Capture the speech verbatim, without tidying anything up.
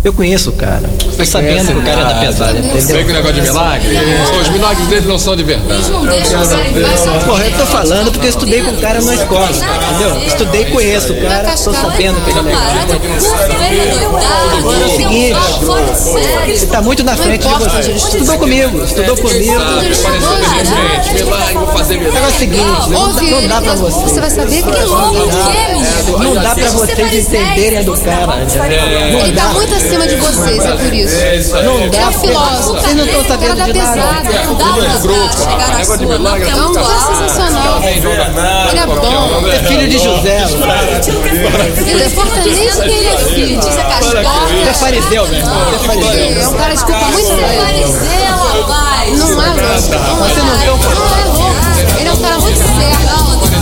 Eu conheço o cara. Tô sabendo que o cara é da pesada, entendeu? Sei que o negócio de milagre, os milagres dele não são de verdade. Porra, eu tô falando porque eu estudei com o cara na escola, entendeu? Estudei e conheço o cara, tô sabendo que ele é legal. Agora é o seguinte, você tá muito na frente de você. Estudou comigo, estudou comigo. Milagre, vou fazer milagre. É o seguinte, não, dá- não dá pra você. Você vai saber que louco. Não dá pra vocês entenderem a do cara, entendeu? Não Ele tá dá. muito acima de vocês, é por isso. Não dá. É um filósofo. Vocês não estão sabendo de nada. Não dá pra Negócio de milagre É um cara sensacional. Ele é bom. É filho de José. Ele é fortaleza que ele é filho. É fariseu, velho. É fariseu. É um cara de culpa muito sério. Não é louco. Você não Não é louco. Ele é um cara muito sério.